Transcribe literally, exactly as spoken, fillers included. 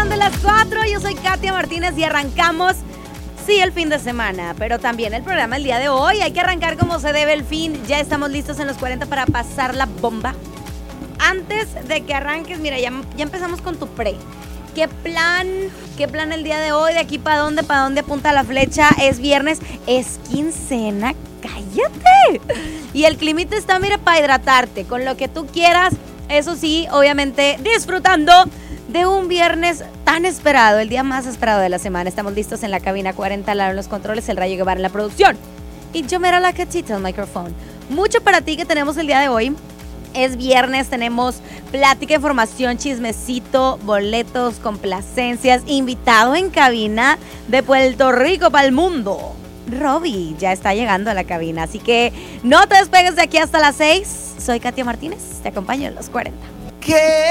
son de las cuatro. Yo soy Katia Martínez y arrancamos, sí, el fin de semana, pero también el programa el día de hoy. Hay que arrancar como se debe el fin. Ya estamos listos en los cuarenta para pasar la bomba. Antes de que arranques, mira, ya, ya empezamos con tu pre. ¿Qué plan? ¿Qué plan el día de hoy? ¿De aquí para dónde? ¿Para dónde apunta la flecha? Es viernes, es quincena, cállate. Y el climita está, mira, para hidratarte con lo que tú quieras. Eso sí, obviamente disfrutando de un viernes tan esperado, el día más esperado de la semana. Estamos listos en la cabina cuarenta, Lara en los controles, el Rayo Guevara en la producción. Y yo, mira, la Catita, el micrófono. Mucho para ti que tenemos el día de hoy. Es viernes, tenemos plática, información, chismecito, boletos, complacencias, invitado en cabina de Puerto Rico para el mundo. Robbie ya está llegando a la cabina, así que no te despegues de aquí hasta las seis. Soy Katia Martínez, te acompaño en los cuarenta. ¿Qué